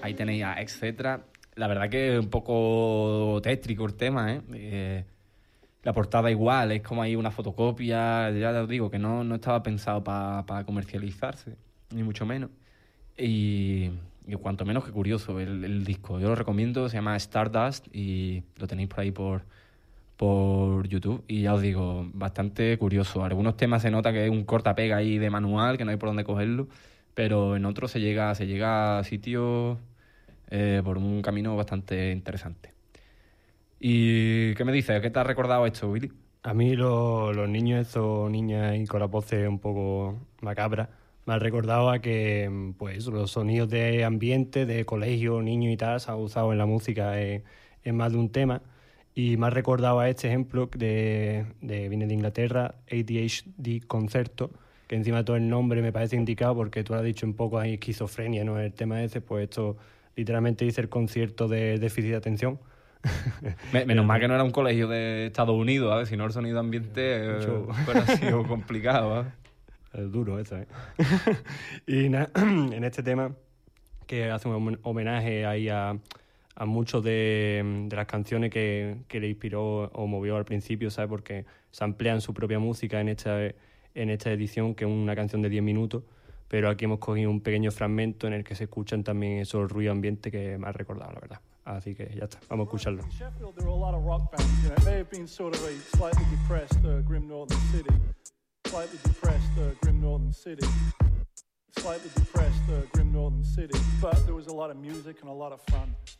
Ahí tenéis a Etcétera. La verdad que es un poco tétrico el tema, la portada igual, es como ahí una fotocopia, ya os digo que no estaba pensado para comercializarse, ni mucho menos. Y cuanto menos que curioso el disco. Yo lo recomiendo, se llama Stardust y lo tenéis por ahí por YouTube. Y ya os digo, bastante curioso. Algunos temas se nota que es un corta-pega ahí de manual, que no hay por dónde cogerlo, pero en otros se llega a sitios por un camino bastante interesante. ¿Y qué me dices? ¿Qué te ha recordado esto, Willy? A mí los niños estos, niñas y con la voz un poco macabra, me ha recordado a que pues los sonidos de ambiente, de colegio, niños y tal, se han usado en la música en más de un tema. Y me ha recordado a este ejemplo viene de Inglaterra, ADHD Concerto, que encima de todo el nombre me parece indicado porque tú lo has dicho un poco, hay esquizofrenia, ¿no? El tema ese, pues esto literalmente dice el concierto de déficit de atención. Menos mal que no era un colegio de Estados Unidos, ¿sabes? Si no el sonido ambiente hubiera sido complicado, ¿sabes? Es duro eso, ¿eh? Y nada, en este tema que hace un homenaje ahí a muchos de las canciones que le inspiró o movió al principio, ¿sabes? Porque se amplían su propia música en esta edición, que es una canción de 10 minutos, pero aquí hemos cogido un pequeño fragmento en el que se escuchan también esos ruidos ambiente que me ha recordado, la verdad. Así que ya está, vamos a escucharlo. Slightly depressed, grim northern city. Slightly depressed, grim northern city. But there was a lot of music and a lot of fun.